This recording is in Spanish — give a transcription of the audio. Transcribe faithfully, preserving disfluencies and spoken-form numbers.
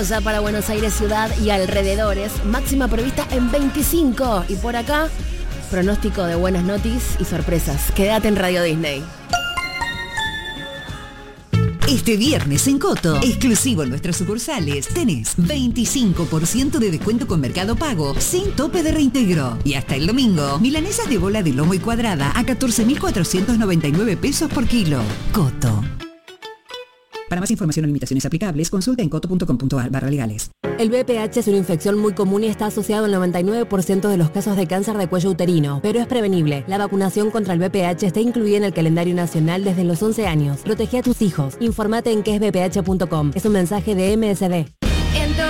Ya para Buenos Aires ciudad y alrededores, máxima prevista en veinticinco. Y por acá, pronóstico de buenas noticias y sorpresas. Quédate en Radio Disney. Este viernes en Coto, exclusivo en nuestras sucursales, tenés veinticinco por ciento de descuento con Mercado Pago, sin tope de reintegro. Y hasta el domingo, milanesas de bola de lomo y cuadrada a catorce mil cuatrocientos noventa y nueve pesos por kilo. Coto. Para más información o limitaciones aplicables, consulta en coto punto com punto ar barra legales. El B P H es una infección muy común y está asociado al noventa y nueve por ciento de los casos de cáncer de cuello uterino, pero es prevenible. La vacunación contra el B P H está incluida en el calendario nacional desde los once años. Protege a tus hijos. Informate en que es b p h punto com. Es un mensaje de M S D.